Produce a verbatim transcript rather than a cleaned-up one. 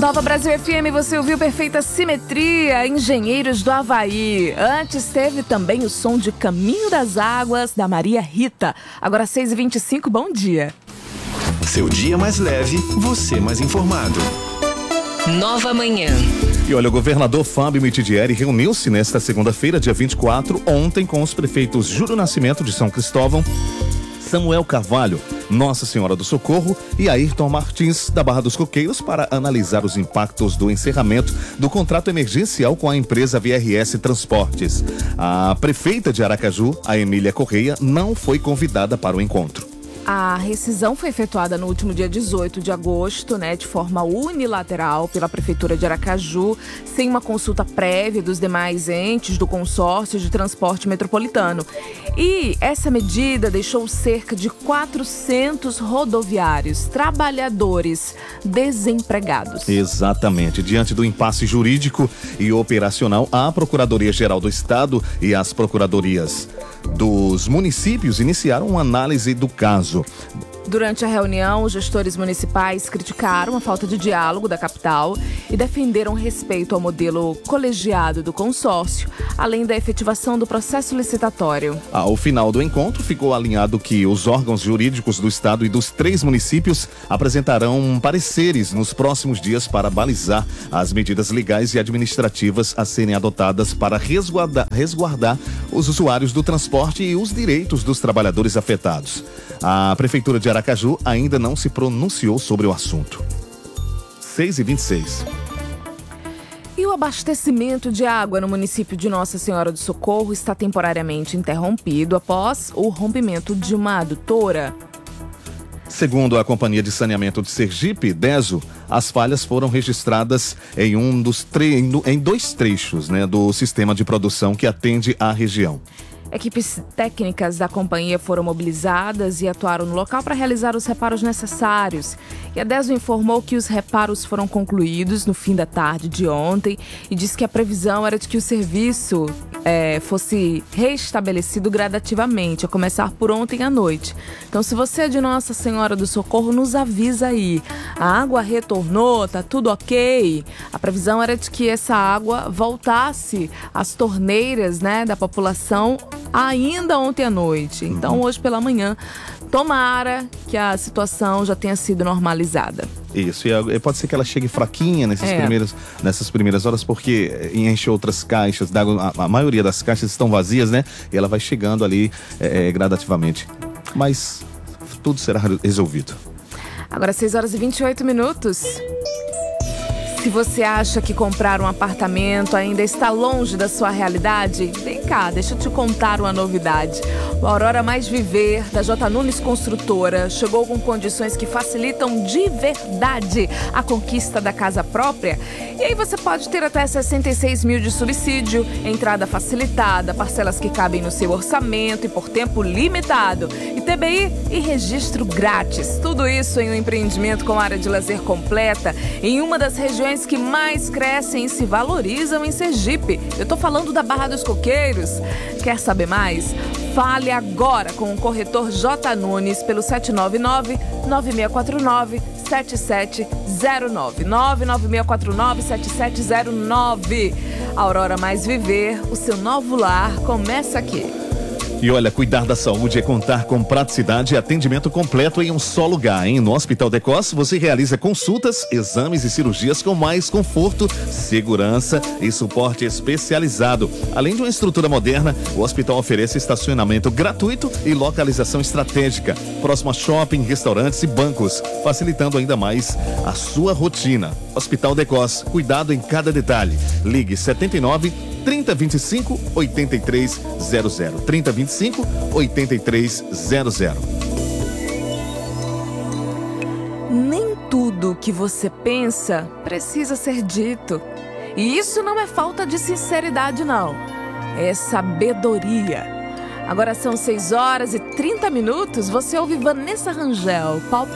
Nova Brasil F M, você ouviu Perfeita Simetria, Engenheiros do Havaí. Antes teve também o som de Caminho das Águas, da Maria Rita. Agora seis e vinte e cinco, bom dia. Seu dia mais leve, você mais informado. Nova Manhã. E olha, o governador Fábio Mitidieri reuniu-se nesta segunda-feira, dia vinte e quatro, ontem com os prefeitos Júlio Nascimento de São Cristóvão, Samuel Carvalho, Nossa Senhora do Socorro e Ayrton Martins da Barra dos Coqueiros para analisar os impactos do encerramento do contrato emergencial com a empresa V R S Transportes. A prefeita de Aracaju, a Emília Correia, não foi convidada para o encontro. A rescisão foi efetuada no último dia dezoito de agosto, né, de forma unilateral pela Prefeitura de Aracaju, sem uma consulta prévia dos demais entes do consórcio de transporte metropolitano. E essa medida deixou cerca de quatrocentos rodoviários, trabalhadores desempregados. Exatamente. Diante do impasse jurídico e operacional, a Procuradoria-Geral do Estado e as Procuradorias dos municípios iniciaram uma análise do caso. Durante a reunião, os gestores municipais criticaram a falta de diálogo da capital e defenderam respeito ao modelo colegiado do consórcio, além da efetivação do processo licitatório. Ao final do encontro, ficou alinhado que os órgãos jurídicos do estado e dos três municípios apresentarão pareceres nos próximos dias para balizar as medidas legais e administrativas a serem adotadas para resguardar, resguardar os usuários do transporte e os direitos dos trabalhadores afetados. A Prefeitura de Aracaju ainda não se pronunciou sobre o assunto. seis e vinte e seis. E o abastecimento de água no município de Nossa Senhora do Socorro está temporariamente interrompido após o rompimento de uma adutora. Segundo a Companhia de Saneamento de Sergipe, DESO, as falhas foram registradas em, um dos tre... em dois trechos, né, do sistema de produção que atende à região. Equipes técnicas da companhia foram mobilizadas e atuaram no local para realizar os reparos necessários. E a DESO informou que os reparos foram concluídos no fim da tarde de ontem e disse que a previsão era de que o serviço é, fosse restabelecido gradativamente, a começar por ontem à noite. Então, se você é de Nossa Senhora do Socorro, nos avisa aí. A água retornou, tá tudo ok? A previsão era de que essa água voltasse às torneiras, né, da população ainda ontem à noite. Então, hoje pela manhã, tomara que a situação já tenha sido normalizada. Isso, e pode ser que ela chegue fraquinha nesses é. primeiros, nessas primeiras horas, porque enche outras caixas d'água, a, a maioria das caixas estão vazias, né? E ela vai chegando ali é, gradativamente. Mas tudo será resolvido. Agora seis horas e vinte e oito minutos. Se você acha que comprar um apartamento ainda está longe da sua realidade, vem cá, deixa eu te contar uma novidade. O Aurora Mais Viver, da J. Nunes Construtora, chegou com condições que facilitam de verdade a conquista da casa própria. E aí você pode ter até sessenta e seis mil de subsídio, entrada facilitada, parcelas que cabem no seu orçamento e por tempo limitado, I T B I e registro grátis. Tudo isso em um empreendimento com área de lazer completa, em uma das regiões que mais crescem e se valorizam em Sergipe. Eu tô falando da Barra dos Coqueiros. Quer saber mais? Fale agora com o corretor J. Nunes pelo sete nove nove, nove seis quatro nove, sete sete zero nove. nove nove seis quatro nove, sete sete zero nove. Aurora Mais Viver, o seu novo lar começa aqui. E olha, cuidar da saúde é contar com praticidade e atendimento completo em um só lugar, hein? No Hospital Decos, você realiza consultas, exames e cirurgias com mais conforto, segurança e suporte especializado. Além de uma estrutura moderna, o hospital oferece estacionamento gratuito e localização estratégica, próximo a shopping, restaurantes e bancos, facilitando ainda mais a sua rotina. Hospital Decos, cuidado em cada detalhe. Ligue setenta e nove, trinta, vinte e cinco, oitenta e três zero zero. trinta, vinte e cinco, oitenta e três zero zero. Nem tudo que você pensa precisa ser dito. E isso não é falta de sinceridade, não. É sabedoria. Agora são seis horas e trinta minutos. Você ouve Vanessa Rangel,